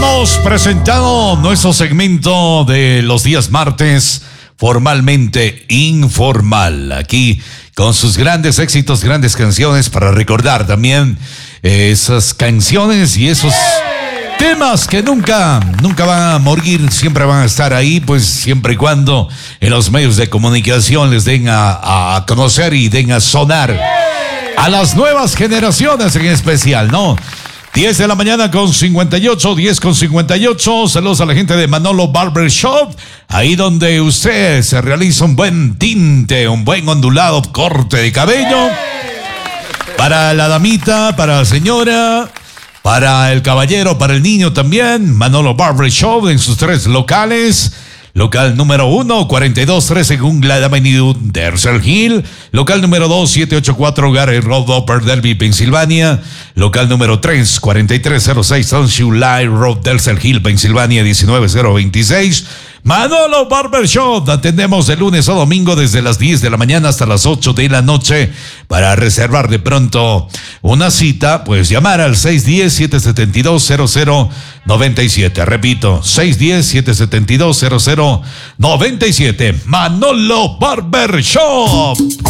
Hemos presentado nuestro segmento de los días martes, formalmente informal, aquí con sus grandes éxitos, grandes canciones para recordar también esas canciones y esos temas que nunca van a morir, siempre van a estar ahí, pues siempre y cuando en los medios de comunicación les den a conocer y den a sonar a las nuevas generaciones en especial, ¿no? 10 de la mañana con 58, 10 con 58. Saludos a la gente de Manolo Barber Shop. Ahí donde usted se realiza un buen tinte, un buen ondulado corte de cabello. Para la damita, para la señora, para el caballero, para el niño también. Manolo Barber Shop en sus 3 locales. Local número 1, 4213 Gungla Avenue, Delcel Hill. Local número 2, 784 Gary Road, Upper Delby, Pensilvania. Local número 3, 4306 Sunshoe Line Road, Delcel Hill, Pensilvania, 19026. Manolo Barber Shop. Atendemos de lunes a domingo desde las 10 de la mañana hasta las 8 de la noche. Para reservar de pronto una cita, pues llamar al 610-772-0097. Repito, 610-772-0097. Manolo Barber Shop.